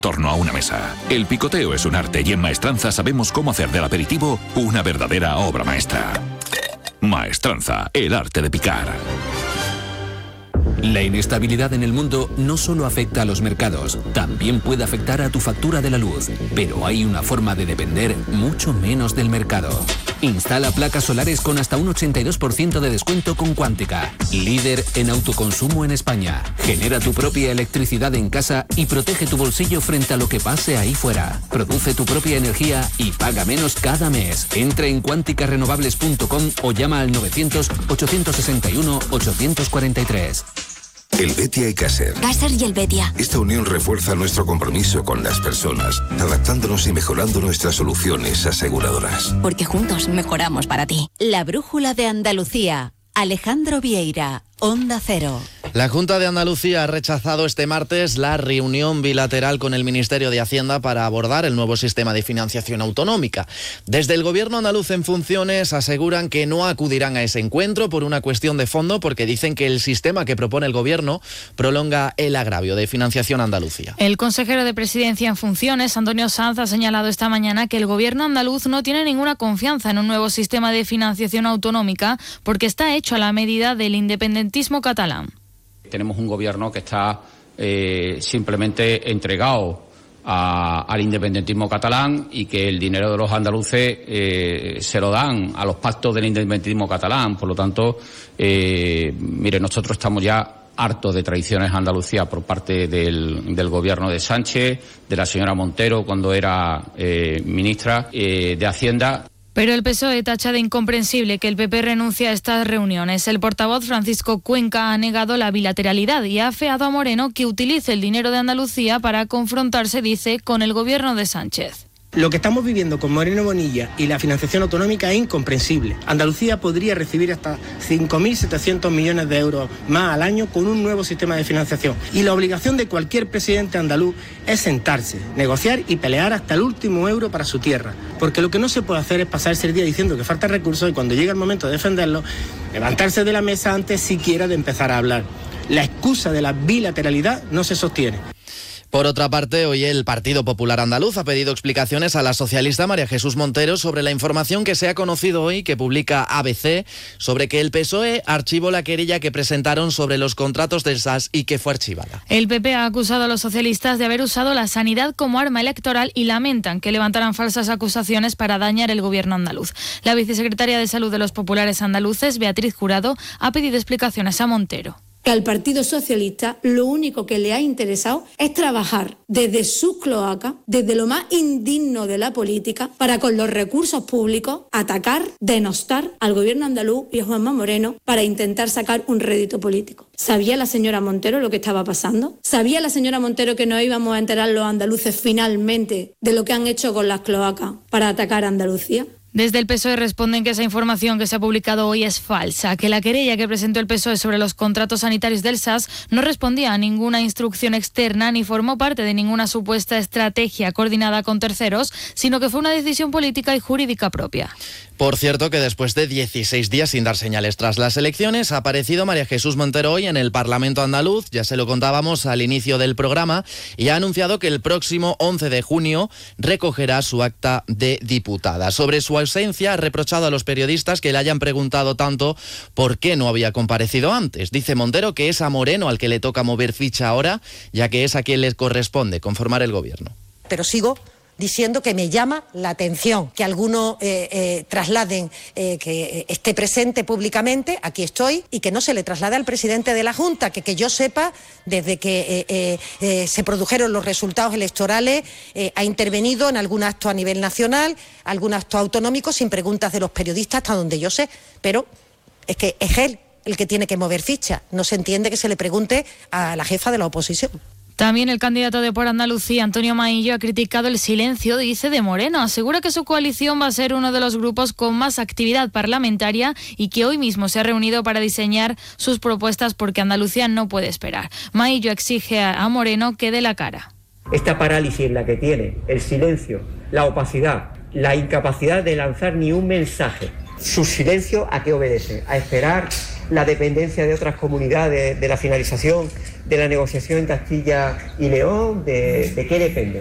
torno a una mesa. El picoteo es un arte y en Maestranza sabemos cómo hacer del aperitivo una verdadera obra maestra. Maestranza, el arte de picar. La inestabilidad en el mundo no solo afecta a los mercados, también puede afectar a tu factura de la luz. Pero hay una forma de depender mucho menos del mercado. Instala placas solares con hasta un 82% de descuento con Quántica, líder en autoconsumo en España. Genera tu propia electricidad en casa y protege tu bolsillo frente a lo que pase ahí fuera. Produce tu propia energía y paga menos cada mes. Entra en quanticarenovables.com o llama al 900-861-843. Helvetia y Caser. Caser y Helvetia. Esta unión refuerza nuestro compromiso con las personas, adaptándonos y mejorando nuestras soluciones aseguradoras. Porque juntos mejoramos para ti. La Brújula de Andalucía. Alejandro Vieira, Onda Cero. La Junta de Andalucía ha rechazado este martes la reunión bilateral con el Ministerio de Hacienda para abordar el nuevo sistema de financiación autonómica. Desde el Gobierno andaluz en funciones aseguran que no acudirán a ese encuentro por una cuestión de fondo, porque dicen que el sistema que propone el Gobierno prolonga el agravio de financiación Andalucía. El consejero de Presidencia en funciones, Antonio Sanz, ha señalado esta mañana que el Gobierno andaluz no tiene ninguna confianza en un nuevo sistema de financiación autonómica porque está hecho a la medida del independentismo catalán. Tenemos un gobierno que está simplemente entregado al independentismo catalán y que el dinero de los andaluces se lo dan a los pactos del independentismo catalán. Por lo tanto, nosotros estamos ya hartos de traiciones a Andalucía por parte del gobierno de Sánchez, de la señora Montero cuando era ministra de Hacienda. Pero el PSOE tacha de incomprensible que el PP renuncie a estas reuniones. El portavoz Francisco Cuenca ha negado la bilateralidad y ha afeado a Moreno que utilice el dinero de Andalucía para confrontarse, dice, con el gobierno de Sánchez. Lo que estamos viviendo con Moreno Bonilla y la financiación autonómica es incomprensible. Andalucía podría recibir hasta 5.700 millones de euros más al año con un nuevo sistema de financiación. Y la obligación de cualquier presidente andaluz es sentarse, negociar y pelear hasta el último euro para su tierra. Porque lo que no se puede hacer es pasarse el día diciendo que faltan recursos y cuando llega el momento de defenderlos, levantarse de la mesa antes siquiera de empezar a hablar. La excusa de la bilateralidad no se sostiene. Por otra parte, hoy el Partido Popular Andaluz ha pedido explicaciones a la socialista María Jesús Montero sobre la información que se ha conocido hoy, que publica ABC, sobre que el PSOE archivó la querella que presentaron sobre los contratos del SAS y que fue archivada. El PP ha acusado a los socialistas de haber usado la sanidad como arma electoral y lamentan que levantaran falsas acusaciones para dañar el gobierno andaluz. La vicesecretaria de Salud de los Populares Andaluces, Beatriz Jurado, ha pedido explicaciones a Montero. Que al Partido Socialista lo único que le ha interesado es trabajar desde sus cloacas, desde lo más indigno de la política, para con los recursos públicos atacar, denostar al gobierno andaluz y a Juanma Moreno para intentar sacar un rédito político. ¿Sabía la señora Montero lo que estaba pasando? ¿Sabía la señora Montero que nos íbamos a enterar los andaluces finalmente de lo que han hecho con las cloacas para atacar a Andalucía? Desde el PSOE responden que esa información que se ha publicado hoy es falsa, que la querella que presentó el PSOE sobre los contratos sanitarios del SAS no respondía a ninguna instrucción externa ni formó parte de ninguna supuesta estrategia coordinada con terceros, sino que fue una decisión política y jurídica propia. Por cierto, que después de 16 días sin dar señales tras las elecciones, ha aparecido María Jesús Montero hoy en el Parlamento andaluz, ya se lo contábamos al inicio del programa, y ha anunciado que el próximo 11 de junio recogerá su acta de diputada. Sobre su ausencia, ha reprochado a los periodistas que le hayan preguntado tanto por qué no había comparecido antes. Dice Montero que es a Moreno al que le toca mover ficha ahora, ya que es a quien le corresponde conformar el gobierno. Pero sigo diciendo que me llama la atención que algunos trasladen que esté presente públicamente, aquí estoy, y que no se le traslade al presidente de la Junta, que yo sepa, desde que se produjeron los resultados electorales, ha intervenido en algún acto a nivel nacional, algún acto autonómico, sin preguntas de los periodistas, hasta donde yo sé, pero es que es él el que tiene que mover ficha, no se entiende que se le pregunte a la jefa de la oposición. También el candidato de Por Andalucía, Antonio Maillo, ha criticado el silencio, dice, de Moreno. Asegura que su coalición va a ser uno de los grupos con más actividad parlamentaria y que hoy mismo se ha reunido para diseñar sus propuestas porque Andalucía no puede esperar. Maillo exige a Moreno que dé la cara. Esta parálisis en la que tiene el silencio, la opacidad, la incapacidad de lanzar ni un mensaje. Su silencio, ¿a qué obedece? A esperar la dependencia de otras comunidades de la finalización de la negociación en Castilla y León? ¿De qué depende?